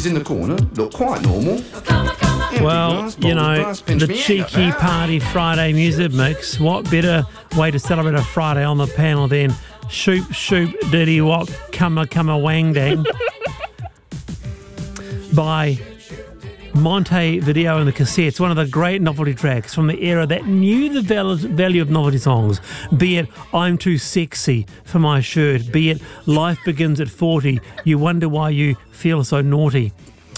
ladies in the corner look quite normal. Well, you know, the cheeky party Friday music mix. What better way to celebrate a Friday on the panel than Shoop Shoop Diddy Wop Cumma Wang Dang by Montevideo and the Cassettes, one of the great novelty tracks from the era that knew the value of novelty songs, be it I'm Too Sexy for My Shirt, be it Life Begins at 40, You Wonder Why You Feel So Naughty,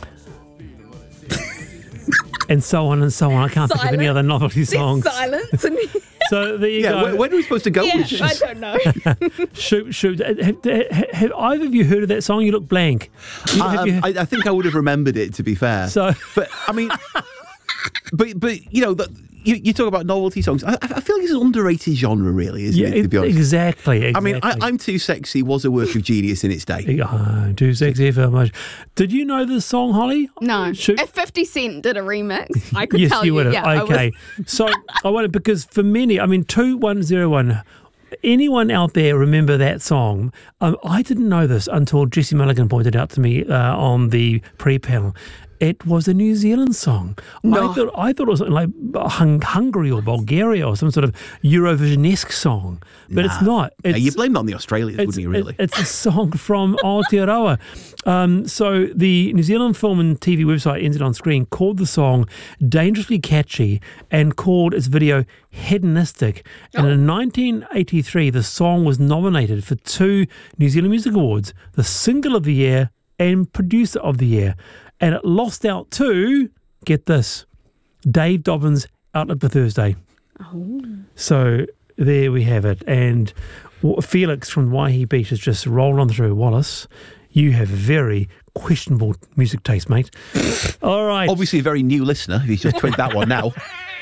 and so on and so on. I can't think of any other novelty songs. There's silence. So there you go. When are we supposed to go with this? I don't know. Shoot. Have either of you heard of that song? You look blank. I think I would have remembered it, to be fair. So, but I mean, but you know, you talk about novelty songs. I feel like it's an underrated genre, really, isn't it? To be honest, exactly. I mean, I'm Too Sexy was a work of genius in its day. I'm too sexy for much. Did you know this song, Holly? No. Shoot. If 50 Cent did a remix, I could Yes, tell you would have. Yeah, Okay. So I wanted, because for many, I mean, 2101. Anyone out there remember that song? I didn't know this until Jesse Mulligan pointed out to me on the pre-panel. It was a New Zealand song. No. I thought it was like Hungary or Bulgaria or some sort of Eurovision-esque song, but it's not. You blamed it on the Australians, wouldn't you, really? It's a song from Aotearoa. So the New Zealand film and TV website NZ On Screen called the song dangerously catchy and called its video hedonistic. And in 1983, the song was nominated for 2 New Zealand Music Awards, the Single of the Year and Producer of the Year. And it lost out to, get this, Dave Dobbins' Outlook for Thursday. Oh. So there we have it. And Felix from Waihi Beach has just rolled on through. Wallace, you have very questionable music taste, mate. All right. Obviously a very new listener, if he's just twigged that one now.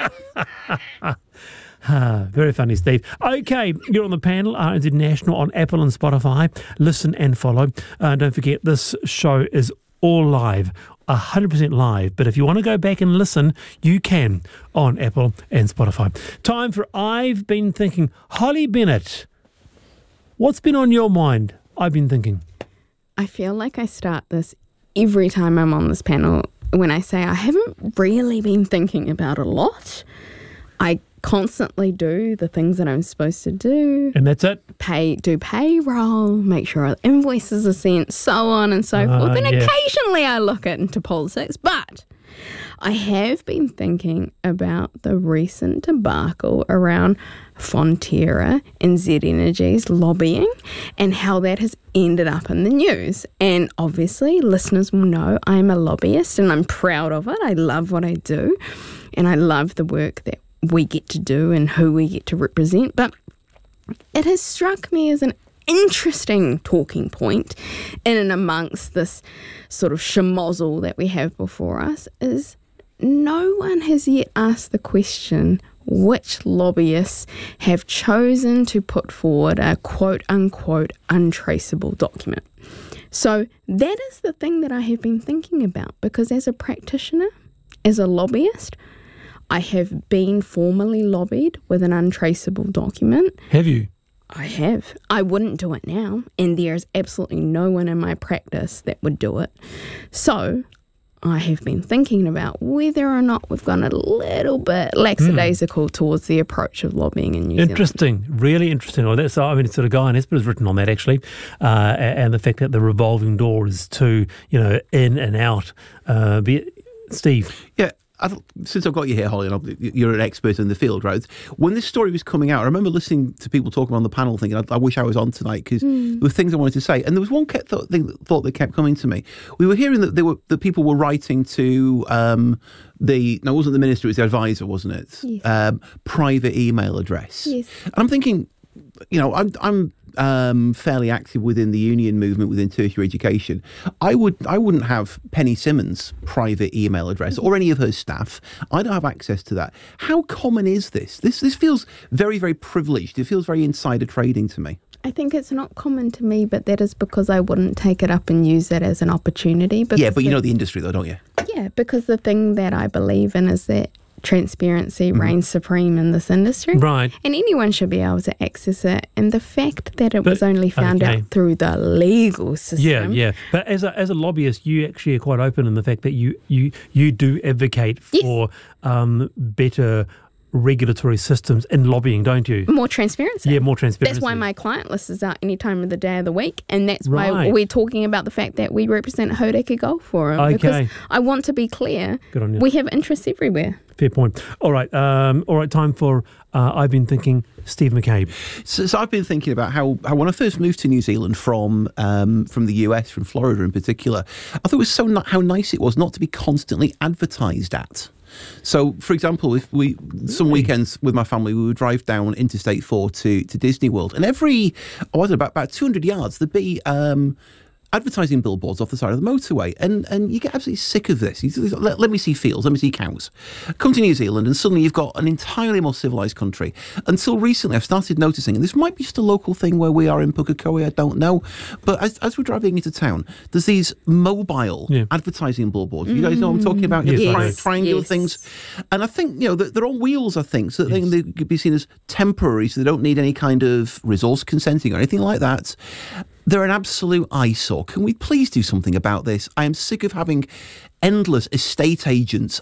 Very funny, Steve. Okay, you're on the panel, RNZ National on Apple and Spotify. Listen and follow. Don't forget, this show is all live, 100% live. But if you want to go back and listen, you can on Apple and Spotify. Time for I've Been Thinking. Holly Bennett, what's been on your mind? I've been thinking. I feel like I start this every time I'm on this panel when I say I haven't really been thinking about a lot. I constantly do the things that I'm supposed to do. And that's it? Do payroll, make sure our invoices are sent, so on and so forth. And occasionally I look into politics, but I have been thinking about the recent debacle around Fonterra and Z Energy's lobbying and how that has ended up in the news. And obviously listeners will know I'm a lobbyist and I'm proud of it. I love what I do and I love the work that we get to do and who we get to represent. But it has struck me as an interesting talking point in and amongst this sort of schmozzle that we have before us is no one has yet asked the question which lobbyists have chosen to put forward a quote-unquote untraceable document. So that is the thing that I have been thinking about, because as a practitioner, as a lobbyist, I have been formally lobbied with an untraceable document. Have you? I have. I wouldn't do it now, and there's absolutely no one in my practice that would do it. So I have been thinking about whether or not we've gone a little bit lackadaisical towards the approach of lobbying in New Zealand. Interesting, really interesting. Well, that's, I mean, it's sort of Guy and Esper has written on that actually, and the fact that the revolving door is too, in and out. Steve, yeah. Since I've got you here, Holly, and you're an expert in the field, right? When this story was coming out, I remember listening to people talking on the panel thinking, I wish I was on tonight, because there were things I wanted to say. And there was one thought that kept coming to me. We were hearing that people were writing to it wasn't the minister, it was the advisor, wasn't it? Yes. Private email address. Yes. And I'm thinking, I'm fairly active within the union movement within tertiary education. I wouldn't have Penny Simmons' private email address or any of her staff. I don't have access to that. How common is this? This feels very, very privileged. It feels very insider trading to me. I think it's not common to me, but that is because I wouldn't take it up and use that as an opportunity. Yeah, but you know the industry though, don't you? Yeah, because the thing that I believe in is that transparency reigns supreme in this industry. Right. And anyone should be able to access it. And the fact that it was only found out through the legal system. Yeah. But as a lobbyist, you actually are quite open in the fact that you do advocate for better regulatory systems in lobbying, don't you? More transparency. Yeah, more transparency. That's why my client list is out any time of the day of the week, and that's why we're talking about the fact that we represent Hauraki Golf Forum. Okay. Because I want to be clear, good on you. We have interests everywhere. Fair point. All right, time for I've been thinking Steve McCabe. So I've been thinking about how when I first moved to New Zealand from the US, from Florida in particular, I thought it was how nice it was not to be constantly advertised at. So, for example, if some weekends with my family, we would drive down Interstate 4 to Disney World, and about 200 yards, there'd be advertising billboards off the side of the motorway, and you get absolutely sick of this. Let me see fields, let me see cows. Come to New Zealand, and suddenly you've got an entirely more civilised country. Until recently, I've started noticing, and this might be just a local thing where we are in Pukekohe, I don't know, but as we're driving into town, there's these mobile advertising billboards. You guys know what I'm talking about? Triangular things. And I think, they're on wheels, I think, so they could be seen as temporary, so they don't need any kind of resource consenting or anything like that. They're an absolute eyesore. Can we please do something about this? I am sick of having endless estate agents